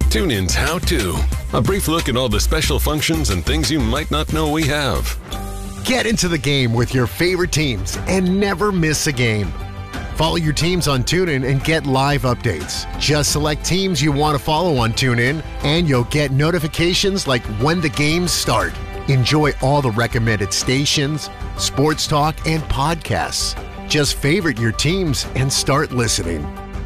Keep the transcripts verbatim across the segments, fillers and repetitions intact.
TuneIn's How To. A brief look at all the special functions and things you might not know we have. Get into the game with your favorite teams and never miss a game. Follow your teams on TuneIn and get live updates. Just select teams you want to follow on TuneIn, and you'll get notifications like when the games start. Enjoy all the recommended stations, sports talk, and podcasts. Just favorite your teams and start listening.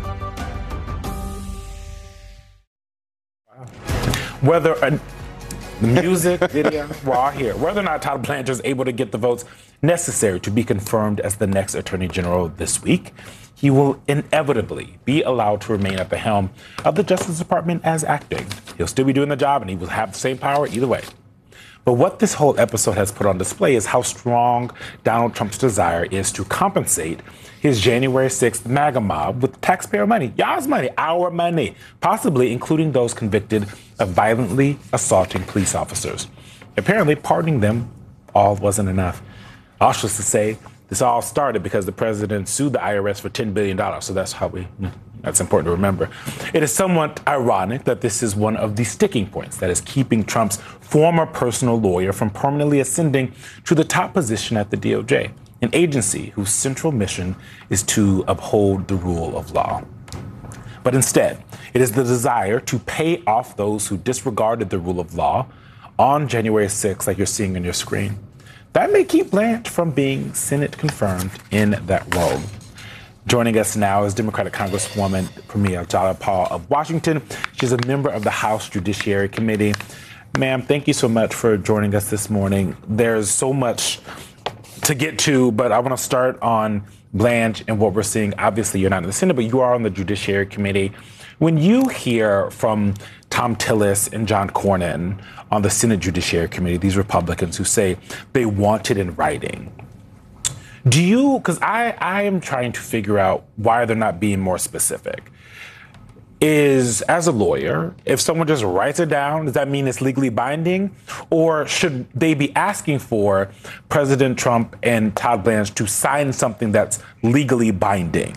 Whether a, the music, video, we're all here. Whether or not Todd Blanchard is able to get the votes necessary to be confirmed as the next Attorney General this week, he will inevitably be allowed to remain at the helm of the Justice Department as acting. He'll still be doing the job, and he will have the same power either way. But what this whole episode has put on display is how strong Donald Trump's desire is to compensate his January sixth MAGA mob with taxpayer money, y'all's money, our money, possibly including those convicted of violently assaulting police officers. Apparently, pardoning them all wasn't enough. Also, to say this all started because the president sued the I R S for ten billion dollars, so that's how we, that's important to remember. It is somewhat ironic that this is one of the sticking points that is keeping Trump's former personal lawyer from permanently ascending to the top position at the D O J, an agency whose central mission is to uphold the rule of law. But instead, it is the desire to pay off those who disregarded the rule of law on January sixth, like you're seeing on your screen. That may keep Blanche from being Senate confirmed in that role. Joining us now is Democratic Congresswoman Pramila Jayapal of Washington. She's a member of the House Judiciary Committee. Ma'am, thank you so much for joining us this morning. There's so much to get to, but I want to start on Blanche and what we're seeing. Obviously, you're not in the Senate, but you are on the Judiciary Committee. When you hear from Thom Tillis and John Cornyn on the Senate Judiciary Committee, these Republicans who say they want it in writing, do you, because I, I am trying to figure out why they're not being more specific. Is, as a lawyer, if someone just writes it down, does that mean it's legally binding? Or should they be asking for President Trump and Todd Blanche to sign something that's legally binding?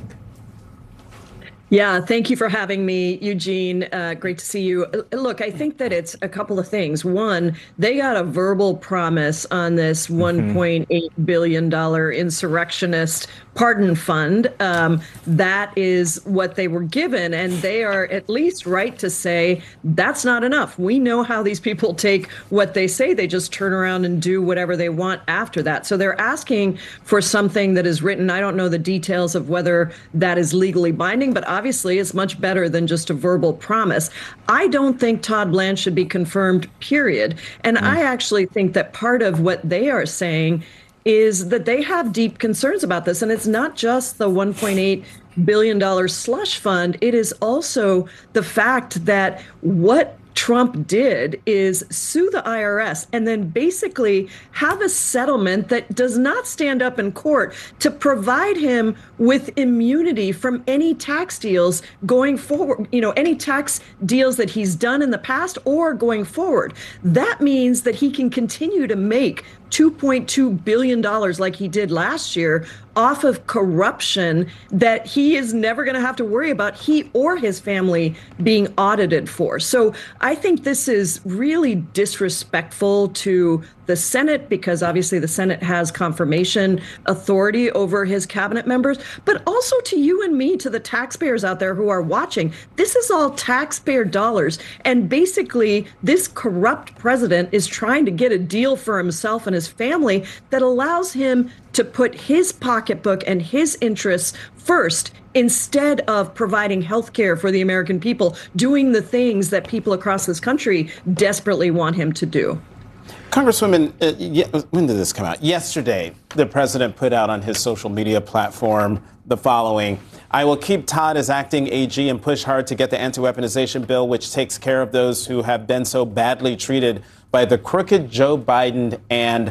Yeah, thank you for having me, Eugene. Uh, great to see you. Look, I think that it's a couple of things. One, they got a verbal promise on this one point eight billion dollars insurrectionist pardon fund. Um, that is what they were given, and they are at least right to say that's not enough. We know how these people take what they say. They just turn around and do whatever they want after that. So they're asking for something that is written. I don't know the details of whether that is legally binding, but obviously it's much better than just a verbal promise. I don't think Todd Blanche should be confirmed, period. And mm. I actually think that part of what they are saying is that they have deep concerns about this. And it's not just the one point eight billion dollars slush fund. It is also the fact that what Trump did is sue the I R S and then basically have a settlement that does not stand up in court to provide him with immunity from any tax deals going forward, you know, any tax deals that he's done in the past or going forward. That means that he can continue to make two point two billion dollars like he did last year off of corruption that he is never going to have to worry about, he or his family being audited for. So I think this is really disrespectful to the Senate, because obviously the Senate has confirmation authority over his cabinet members, but also to you and me, to the taxpayers out there who are watching. This is all taxpayer dollars. And basically, this corrupt president is trying to get a deal for himself and his family that allows him to put his pocketbook and his interests first instead of providing health care for the American people, doing the things that people across this country desperately want him to do. Congresswoman, uh, ye- when did this come out? Yesterday, the president put out on his social media platform the following: I will keep Todd as acting A G and push hard to get the anti-weaponization bill, which takes care of those who have been so badly treated by the crooked Joe Biden and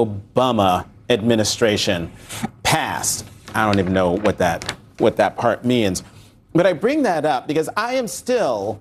Obama administration, passed. I don't even know what that what that part means. But I bring that up because I am still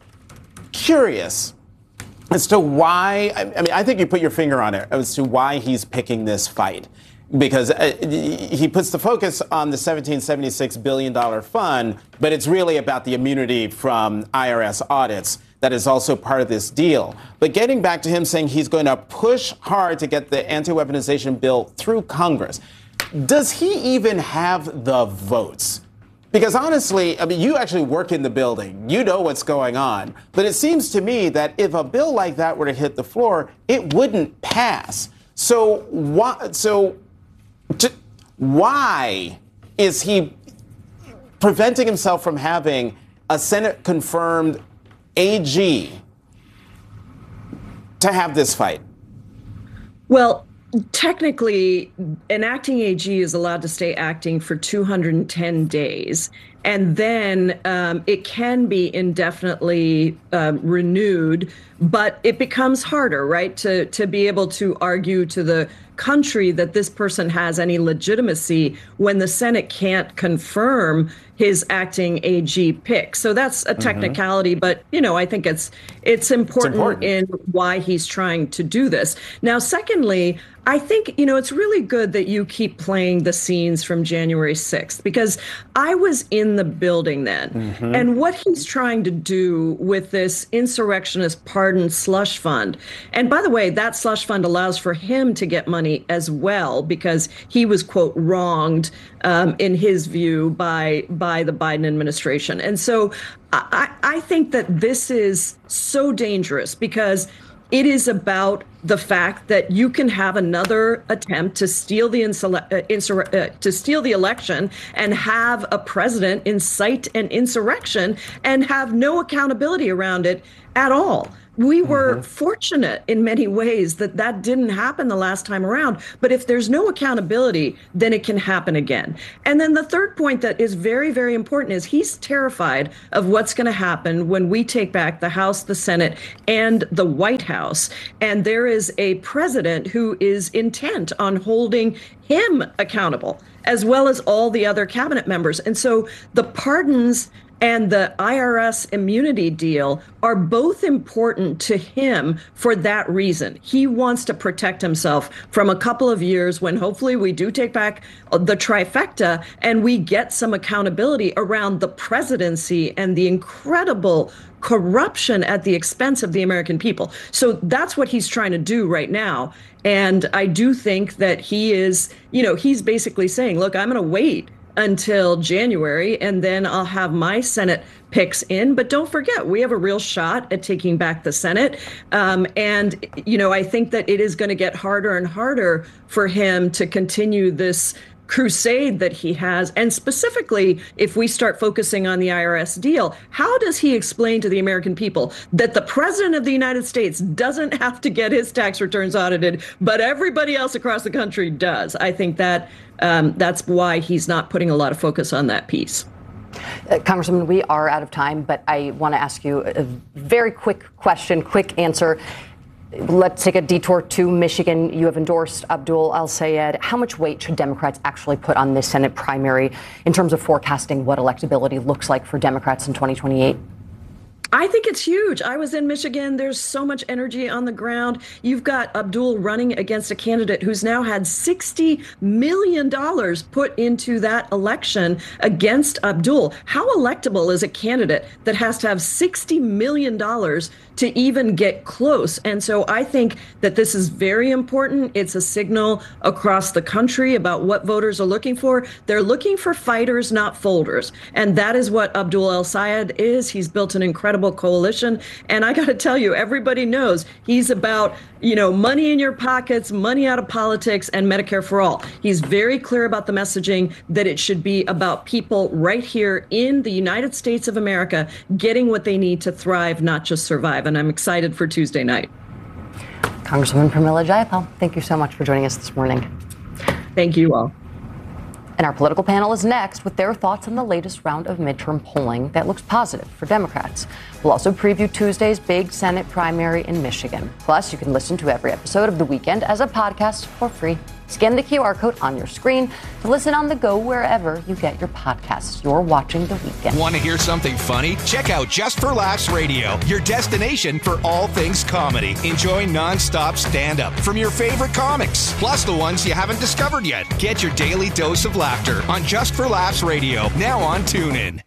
curious as to why, I mean, I think you put your finger on it, as to why he's picking this fight. because he puts the focus on the seventeen seventy-six billion dollars fund, but it's really about the immunity from I R S audits that is also part of this deal. But getting back to him saying he's going to push hard to get the anti-weaponization bill through Congress, does he even have the votes? Because honestly, I mean, you actually work in the building. You know what's going on. But it seems to me that if a bill like that were to hit the floor, it wouldn't pass. So why, so t- why is he preventing himself from having a Senate-confirmed A G to have this fight? Well, technically, an acting A G is allowed to stay acting for two hundred ten days, and then um, it can be indefinitely um, renewed, but it becomes harder, right, to, to be able to argue to the country that this person has any legitimacy when the Senate can't confirm his acting A G pick. So that's a technicality, mm-hmm. but, you know, I think it's it's important, it's important in why he's trying to do this. Now, secondly, I think, you know, it's really good that you keep playing the scenes from January sixth, because I was in the building then. Mm-hmm. And what he's trying to do with this insurrectionist pardon slush fund, and by the way, that slush fund allows for him to get money as well, because he was, quote, wronged um, in his view by by the Biden administration. And so I, I think that this is so dangerous, because it is about the fact that you can have another attempt to steal the insula- uh, insur- uh, to steal the election and have a president incite an insurrection and have no accountability around it at all. We were mm-hmm. fortunate in many ways that that didn't happen the last time around. But if there's no accountability, then it can happen again. And then the third point that is very, very important is he's terrified of what's going to happen when we take back the House, the Senate, and the White House. And there is a president who is intent on holding him accountable, as well as all the other cabinet members. And so the pardons and the I R S immunity deal are both important to him for that reason. He wants to protect himself from a couple of years when hopefully we do take back the trifecta and we get some accountability around the presidency and the incredible corruption at the expense of the American people. So that's what he's trying to do right now. And I do think that he is, you know, he's basically saying, look, I'm going to wait until January, and then I'll have my Senate picks in. But don't forget, we have a real shot at taking back the Senate. Um, and, you know, I think that it is going to get harder and harder for him to continue this crusade that he has. And specifically, if we start focusing on the I R S deal, how does he explain to the American people that the president of the United States doesn't have to get his tax returns audited, but everybody else across the country does? I think that um, that's why he's not putting a lot of focus on that piece. Uh, Congresswoman, we are out of time, but I want to ask you a very quick question, quick answer. Let's take a detour to Michigan. You have endorsed Abdul El-Sayed. How much weight should Democrats actually put on this Senate primary in terms of forecasting what electability looks like for Democrats in twenty twenty-eight? I think it's huge. I was in Michigan. There's so much energy on the ground. You've got Abdul running against a candidate who's now had sixty million dollars put into that election against Abdul. How electable is a candidate that has to have sixty million dollars to even get close? And so I think that this is very important. It's a signal across the country about what voters are looking for. They're looking for fighters, not folders. And that is what Abdul El-Sayed is. He's built an incredible coalition. And I got to tell you, everybody knows he's about, you know, money in your pockets, money out of politics, and Medicare for all. He's very clear about the messaging that it should be about people right here in the United States of America getting what they need to thrive, not just survive. And I'm excited for Tuesday night. Congresswoman Pramila Jayapal, thank you so much for joining us this morning. Thank you all. And our political panel is next with their thoughts on the latest round of midterm polling that looks positive for Democrats. We'll also preview Tuesday's big Senate primary in Michigan. Plus, you can listen to every episode of The Weekend as a podcast for free. Scan the Q R code on your screen to listen on the go wherever you get your podcasts. You're watching The Weekend. Want to hear something funny? Check out Just for Laughs Radio, your destination for all things comedy. Enjoy nonstop stand-up from your favorite comics, plus the ones you haven't discovered yet. Get your daily dose of laughter on Just for Laughs Radio, now on TuneIn.